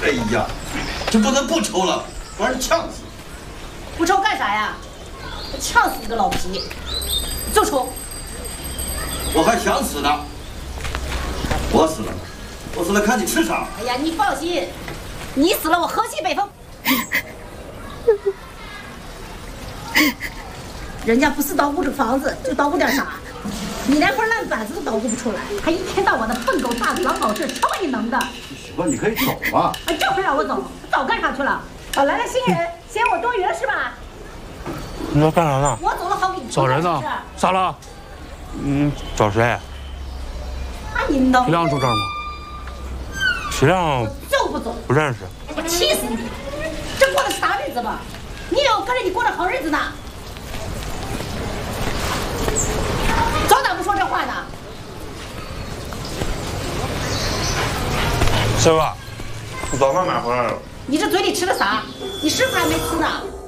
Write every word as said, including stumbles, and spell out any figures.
哎呀，这不能不抽了，把人呛死！ 不抽干啥呀？呛死你个老皮！就抽！ 我还想死呢。我死了，我死了看你吃啥！ 哎呀，你放心，你死了我河西北风。人家不是捣鼓这房子，就捣鼓点啥？你连块烂板子都捣鼓不出来，还一天到晚的笨狗大狼搞事，瞧把你能的！ 媳妇，你可以走嘛。 啊，这会让我走，早干啥去了？啊，来了新人，嫌我多余了是吧？ 你要干啥呢？ 我走了好给你找人呢？咋了？嗯，找谁？ 啊，你能？ 徐亮住这儿吗？徐亮就不走， 不认识。 我气死你！这过的是啥日子吧？你以为我跟着你过的好日子呢？早咋不说这话呢？ 媳妇，早饭买回来了。 你这嘴里吃的啥？你师傅还没吃呢。